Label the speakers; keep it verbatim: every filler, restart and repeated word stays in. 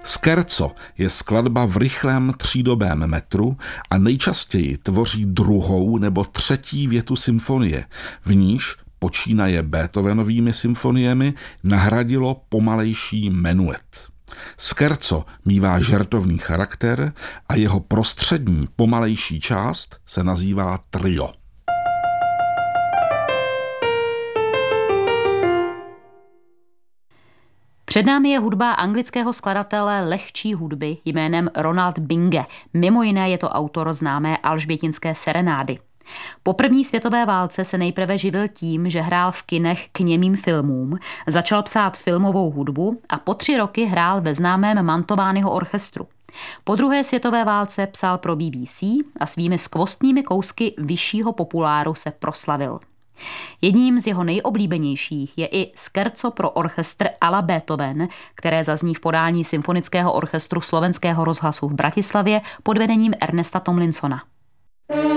Speaker 1: Scherzo je skladba v rychlém třídobém metru a nejčastěji tvoří druhou nebo třetí větu symfonie, v níž počínaje Beethovenovými symfoniemi nahradilo pomalejší menuet. Scherzo mívá žertovný charakter a jeho prostřední pomalejší část se nazývá trio.
Speaker 2: Před námi je hudba anglického skladatele lehčí hudby jménem Ronald Binge. Mimo jiné je to autor známé alžbětinské serenády. Po první světové válce se nejprve živil tím, že hrál v kinech k němým filmům, začal psát filmovou hudbu a po tři roky hrál ve známém Mantoványho orchestru. Po druhé světové válce psal pro B B C a svými skvostnými kousky vyššího populáru se proslavil. Jedním z jeho nejoblíbenějších je i Scherzo pro orchestr a la Beethoven, které zazní v podání Symfonického orchestru Slovenského rozhlasu v Bratislavě pod vedením Ernesta Tomlinsona.